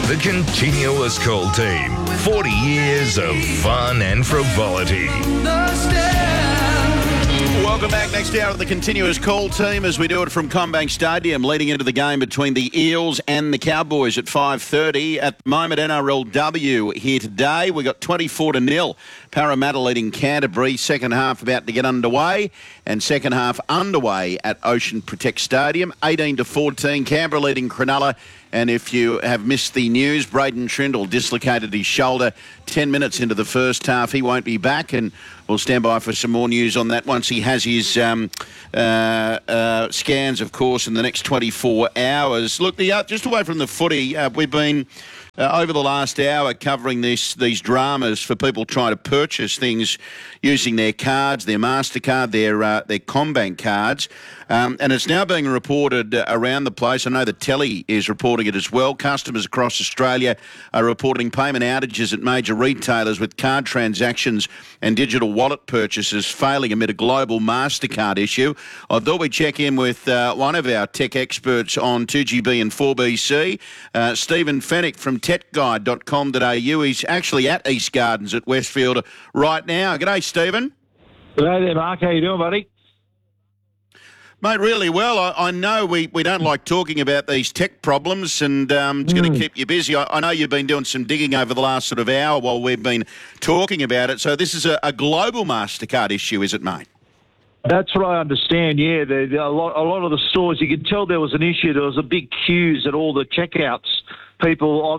The Continuous Call Team. 40 years of fun and frivolity. Welcome back. Next hour of the Continuous Call Team as we do it from CommBank Stadium, leading into the game between the Eels and the Cowboys at 5:30. At the moment, NRLW here today. We got 24-0. Parramatta leading Canterbury. Second half about to get underway, and second half underway at Ocean Protect Stadium. 18-14. Canberra leading Cronulla. And if you have missed the news, Braden Trindle dislocated his shoulder 10 minutes into the first half. He won't be back, and we'll stand by for some more news on that once he has his scans, of course, in the next 24 hours. Look, just away from the footy, we've been over the last hour covering these dramas for people trying to purchase things using their cards, their MasterCard, their CommBank cards. And it's now being reported around the place. I know the Telly is reporting it as well. Customers across Australia are reporting payment outages at major retailers with card transactions and digital wallet purchases failing amid a global MasterCard issue. I thought we'd check in with one of our tech experts on 2GB and 4BC, Stephen Fennick from techguide.com.au. He's actually at East Gardens at Westfield right now. G'day, Stephen. G'day there, Mark. How you doing, buddy? Mate, really well. I know we don't like talking about these tech problems, and it's going to keep you busy. I know you've been doing some digging over the last sort of hour while we've been talking about it. So this is a global MasterCard issue, is it, mate? That's what I understand, yeah. A lot of the stores, you could tell there was an issue. There was a big queues at all the checkouts. People,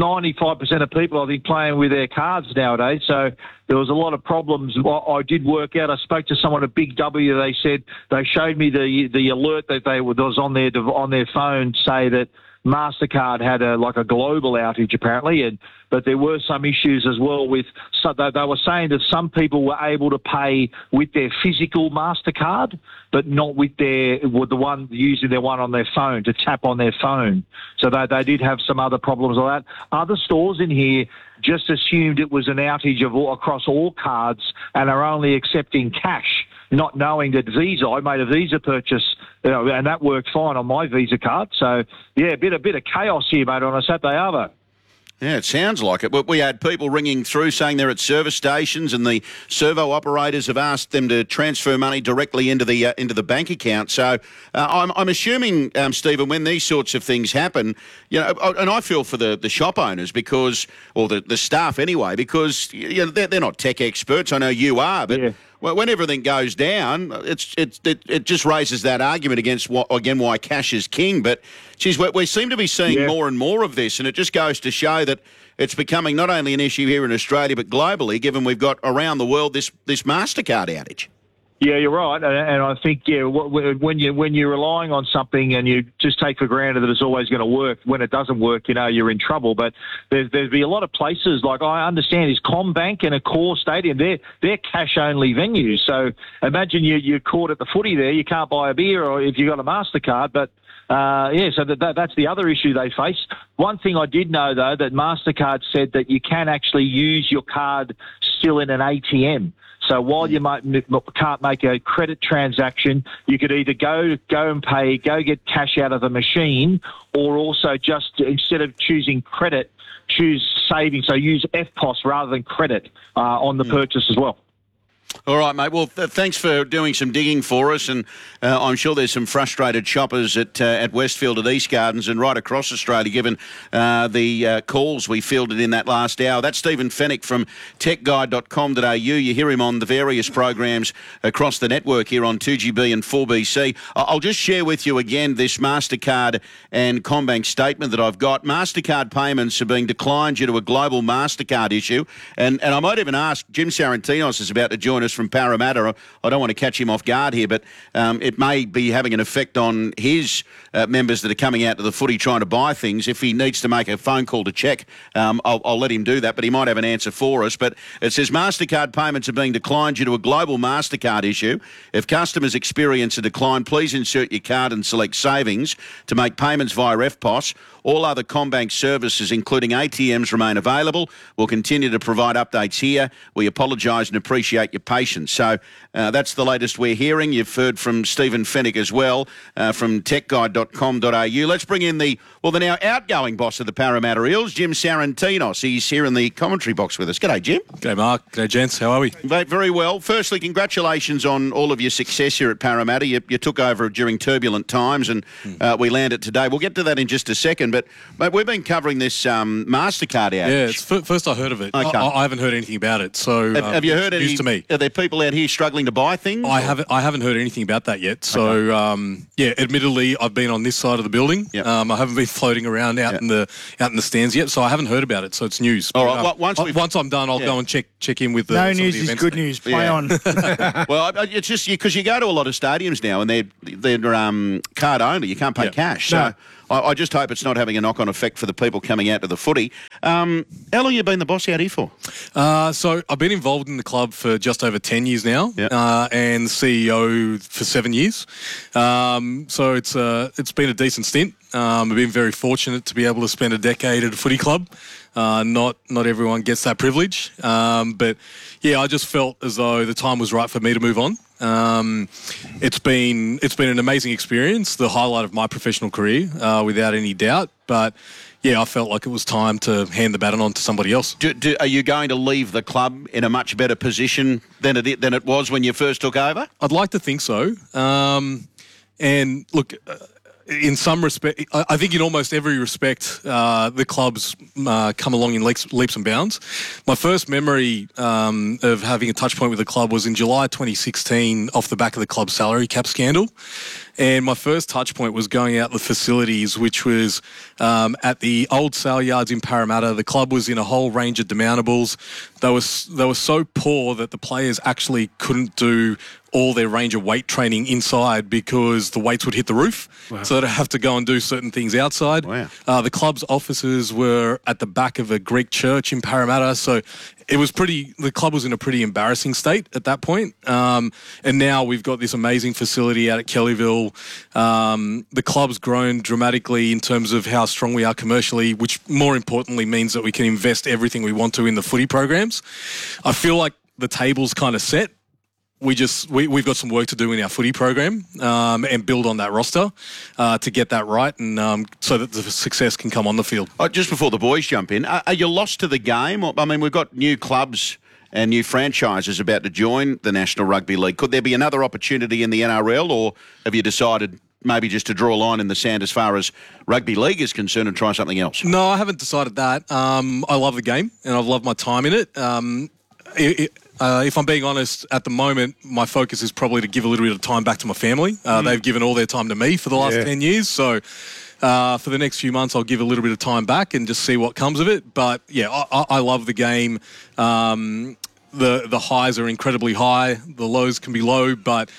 95% of people, I think, playing with their cards nowadays. So there was a lot of problems. I did work out. I spoke to someone at Big W. They said they showed me the alert that was on their phone, say that MasterCard had a global outage apparently, but there were some issues as well with. So they were saying that some people were able to pay with their physical MasterCard, but not with the one using their one on their phone to tap on their phone. So they did have some other problems like that. Other stores in here just assumed it was an outage across all cards and are only accepting cash, not knowing that Visa. I made a Visa purchase, and that worked fine on my Visa card. So yeah, a bit of chaos here, mate, on a Saturday Arvo. Yeah, it sounds like it. But we had people ringing through saying they're at service stations, and the servo operators have asked them to transfer money directly into the bank account. So I'm assuming, Stephen, when these sorts of things happen, and I feel for the shop owners or the staff anyway, because they're not tech experts. I know you are, but. Yeah. Well, when everything goes down, it just raises that argument against why cash is king. But, geez, we seem to be seeing more and more of this, and it just goes to show that it's becoming not only an issue here in Australia but globally, given we've got around the world this MasterCard outage. Yeah, you're right, and I think when you're relying on something and you just take for granted that it's always going to work, when it doesn't work, you're in trouble. But there'd be a lot of places, like I understand, is CommBank and Accor Stadium. They're cash only venues. So imagine you're caught at the footy there. You can't buy a beer, or if you've got a MasterCard, but. So that's the other issue they face. One thing I did know, though, that MasterCard said that you can actually use your card still in an ATM. So while you can't make a credit transaction, you could either go and pay, go get cash out of the machine, or also just instead of choosing credit, choose savings. So use FPOS rather than credit on the purchase as well. All right, mate. Well, thanks for doing some digging for us, and I'm sure there's some frustrated shoppers at Westfield, at East Gardens, and right across Australia, given the calls we fielded in that last hour. That's Stephen Fennick from techguide.com.au. You hear him on the various programs across the network here on 2GB and 4BC. I'll just share with you again this MasterCard and CommBank statement that I've got. MasterCard payments are being declined due to a global MasterCard issue, and I might even ask, Jim Sarantinos is about to join us from Parramatta. I don't want to catch him off guard here, but it may be having an effect on his members that are coming out to the footy trying to buy things. If he needs to make a phone call to check, I'll let him do that, but he might have an answer for us. But it says MasterCard payments are being declined due to a global MasterCard issue. If customers experience a decline, please insert your card and select savings to make payments via FPOS. All other CommBank services, including ATMs, remain available. We'll continue to provide updates here. We apologise and appreciate your patience. So that's the latest we're hearing. You've heard from Stephen Fennick as well from techguide.com.au. parramatta.com.au. Let's bring in the now outgoing boss of the Parramatta Eels, Jim Sarantinos. He's here in the commentary box with us. G'day, Jim. G'day, Mark. G'day, gents. How are we? Very well. Firstly, congratulations on all of your success here at Parramatta. You took over during turbulent times, and we landed today. We'll get to that in just a second, but we've been covering this MasterCard outage. Yeah, it's first I heard of it. Okay. I haven't heard anything about it, so have you heard any? News to me. Are there people out here struggling to buy things? I haven't heard anything about that yet. So admittedly, I've been on this side of the building. Yep. I haven't been floating around out in the stands yet, so I haven't heard about it. So it's news. All right. Once I'm done, I'll go and check in with the. No news is good news. Play on. Well, it's just because you go to a lot of stadiums now and they're card only. You can't pay cash. So I just hope it's not having a knock-on effect for the people coming out to the footy. How long have you been the boss out here for? So I've been involved in the club for just over 10 years now, and CEO for 7 years. So it's been a decent stint. I've been very fortunate to be able to spend a decade at a footy club. Not everyone gets that privilege, but yeah, I just felt as though the time was right for me to move on. It's been an amazing experience, the highlight of my professional career, without any doubt. But yeah, I felt like it was time to hand the baton on to somebody else. Are you going to leave the club in a much better position than it was when you first took over? I'd like to think so. And look. In some respect, I think in almost every respect, the club's come along in leaps and bounds. My first memory of having a touch point with the club was in July 2016 off the back of the club's salary cap scandal. And my first touch point was going out the facilities, which was at the old sale yards in Parramatta. The club was in a whole range of demountables. They were so poor that the players actually couldn't do all their range of weight training inside because the weights would hit the roof. Wow. So they'd have to go and do certain things outside. Wow. The club's offices were at the back of a Greek church in Parramatta. So the club was in a pretty embarrassing state at that point. And now we've got this amazing facility out at Kellyville. The club's grown dramatically in terms of how strong we are commercially, which more importantly means that we can invest everything we want to in the footy programs. I feel like the table's kind of set. We've got some work to do in our footy program and build on that roster to get that right and so that the success can come on the field. Just before the boys jump in, are you lost to the game? I mean, we've got new clubs and new franchises about to join the National Rugby League. Could there be another opportunity in the NRL, or have you decided maybe just to draw a line in the sand as far as rugby league is concerned and try something else? No, I haven't decided that. I love the game and I've loved my time in it. If I'm being honest, at the moment, my focus is probably to give a little bit of time back to my family. They've given all their time to me for the last 10 years. So for the next few months, I'll give a little bit of time back and just see what comes of it. But yeah, I love the game. The highs are incredibly high. The lows can be low, but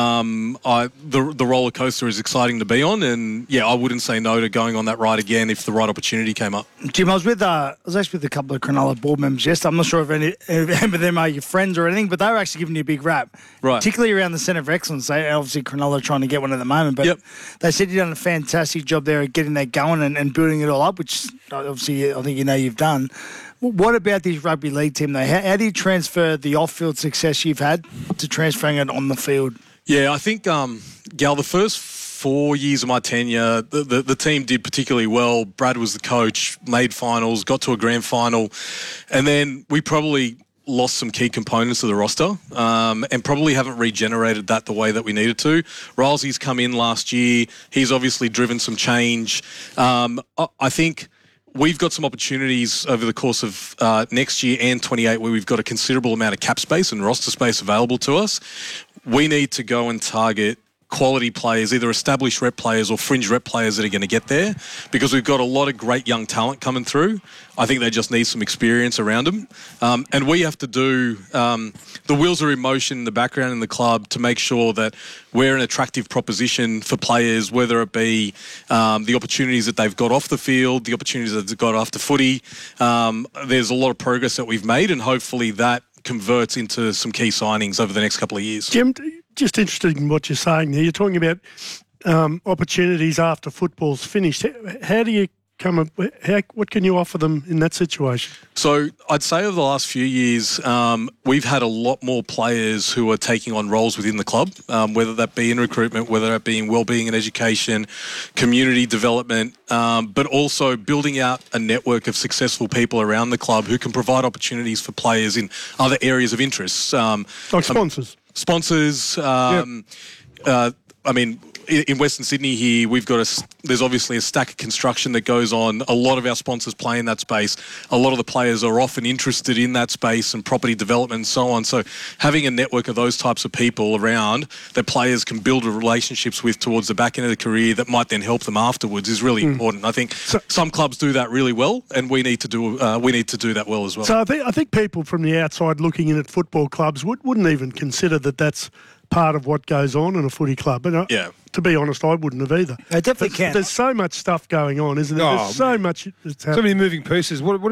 the roller coaster is exciting to be on. And yeah, I wouldn't say no to going on that ride again if the right opportunity came up. Jim, I was actually with a couple of Cronulla board members yesterday. I'm not sure if any of them are your friends or anything, but they were actually giving you a big rap, right? Particularly around the Centre for Excellence. Obviously, Cronulla are trying to get one at the moment, but they said you've done a fantastic job there at getting that going and building it all up, which obviously I think you've done. What about this rugby league team, though? How do you transfer the off-field success you've had to transferring it on the field? Yeah, I think, Gal, the first 4 years of my tenure, the team did particularly well. Brad was the coach, made finals, got to a grand final, and then we probably lost some key components of the roster and probably haven't regenerated that the way that we needed to. Ryles's come in last year. He's obviously driven some change. I think we've got some opportunities over the course of next year and 28 where we've got a considerable amount of cap space and roster space available to us. We need to go and target quality players, either established rep players or fringe rep players that are going to get there, because we've got a lot of great young talent coming through. I think they just need some experience around them. And we have to do the wheels are in motion in the background in the club to make sure that we're an attractive proposition for players, whether it be the opportunities that they've got off the field, the opportunities that they've got after footy. There's a lot of progress that we've made, and hopefully that converts into some key signings over the next couple of years. Jim, just interested in what you're saying there. You're talking about opportunities after football's finished. How do you what can you offer them in that situation? So I'd say over the last few years, we've had a lot more players who are taking on roles within the club, whether that be in recruitment, whether that be in wellbeing and education, community development, but also building out a network of successful people around the club who can provide opportunities for players in other areas of interest. Like sponsors. I mean, in Western Sydney here, there's obviously a stack of construction that goes on. A lot of our sponsors play in that space. A lot of the players are often interested in that space and property development and so on. So having a network of those types of people around that players can build relationships with towards the back end of the career that might then help them afterwards is really important. I think some clubs do that really well, and we need to do that well as well. So I think people from the outside looking in at football clubs wouldn't even consider that that's part of what goes on in a footy club. But to be honest, I wouldn't have either. They definitely can. There's so much stuff going on, isn't there? There's so much that's happening. So many moving pieces. What